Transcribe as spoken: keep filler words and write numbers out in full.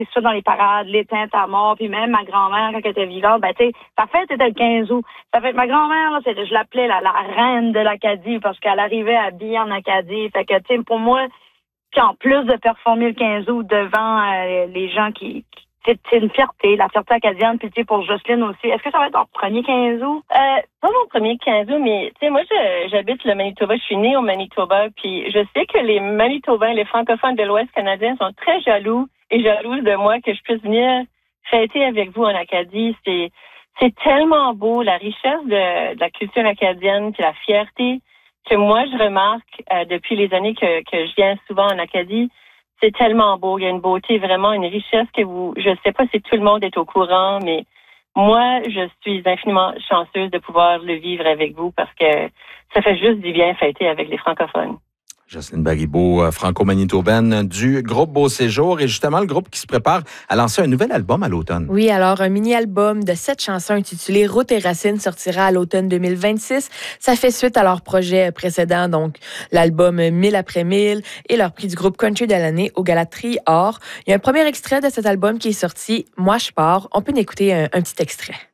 ça dans les parades, l'éteinte à mort, puis même ma grand-mère, quand elle était vivante, ben, tu sais, sa fête était le quinze août. Ça fait ma grand-mère, là, c'est, je l'appelais la, la reine de l'Acadie parce qu'elle arrivait habillée en Acadie. Fait que, tu sais, pour moi, puis en plus de performer le quinze août devant euh, les gens qui, qui c'est, c'est une fierté, la fierté acadienne, puis tu sais, pour Jocelyne aussi. Est-ce que ça va être ton premier quinze août? Euh, pas mon premier quinze août, mais tu sais, moi, je, j'habite le Manitoba, je suis née au Manitoba, puis je sais que les Manitobains, les francophones de l'Ouest canadien sont très jaloux et jalouses de moi que je puisse venir fêter avec vous en Acadie. C'est, c'est tellement beau, la richesse de, de la culture acadienne, puis la fierté que moi, je remarque euh, depuis les années que, que je viens souvent en Acadie. C'est tellement beau. Il y a une beauté, vraiment une richesse que vous... Je ne sais pas si tout le monde est au courant, mais moi, je suis infiniment chanceuse de pouvoir le vivre avec vous parce que ça fait juste du bien fêter avec les francophones. Jocelyne Baribeault, franco-manitobaine du groupe Beau Séjour et justement le groupe qui se prépare à lancer un nouvel album à l'automne. Oui, alors un mini-album de sept chansons intitulé Routes et Racines sortira à l'automne deux mille vingt-six. Ça fait suite à leur projet précédent, donc l'album Mille après mille et leur prix du groupe country de l'année au Galaterie Or. Il y a un premier extrait de cet album qui est sorti, Moi je pars. On peut en écouter un, un petit extrait.